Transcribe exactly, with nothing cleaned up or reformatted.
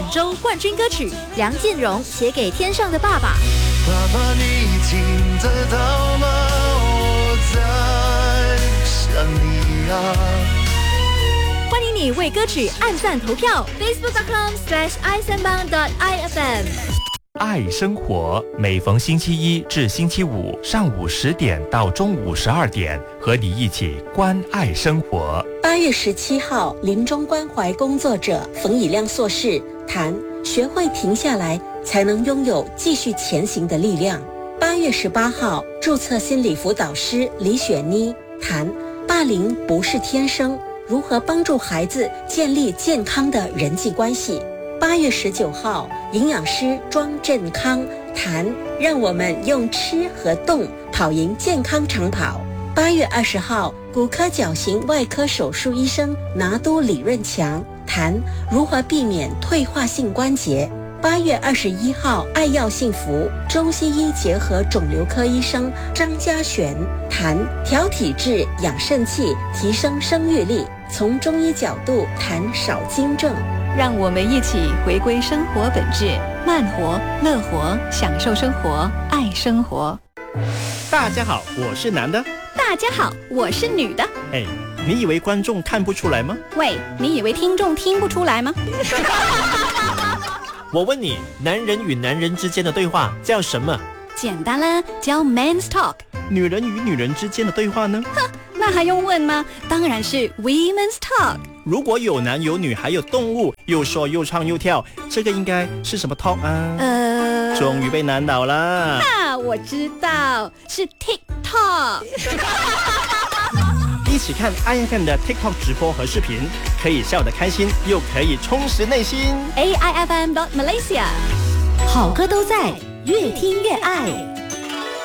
周冠军歌曲，梁建荣写给天上的爸爸。 爸爸，你听得到吗？我在想你啊。 欢迎你为歌曲按赞投票 ，facebook dot com slash i 三八 dot i f m。 爱生活，每逢星期一至星期五上午十点到中午十二点，和你一起关爱生活。 八月十七号，临终关怀工作者冯以亮硕士谈学会停下来，才能拥有继续前行的力量。八月十八号，注册心理辅导师李雪妮谈霸凌不是天生，如何帮助孩子建立健康的人际关系。八月十九号，营养师庄振康谈让我们用吃和动跑赢健康长跑。八月二十号，骨科矫形外科手术医生拿督李润强谈如何避免退化性关节。八月二十一号，爱要幸福中西医结合肿瘤科医生张家璇谈调体质、养肾气、提升生育力，从中医角度谈少精症。 让我们一起回归生活本质，慢活、乐活，享受生活，爱生活。 大家好，我是男的。 大家好，我是女的。 哎，你以为观众看不出来吗？ 喂，你以为听众听不出来吗？ 我问你，男人与男人之间的对话叫什么？ 简单啦，叫 Men's Talk。 女人与女人之间的对话呢？ 哼，那还用问吗？当然是 Women's Talk。 如果有男有女还有动物，又说又唱又跳，这个应该是什么 talk 啊？ 呃， 终于被难倒了。 啊，我知道，是 TikTok。 一起看 I F M 的 TikTok 直播和视频，可以笑得开心，又可以充实内心。 A I F M dot Malaysia， 好歌都在，越听越爱。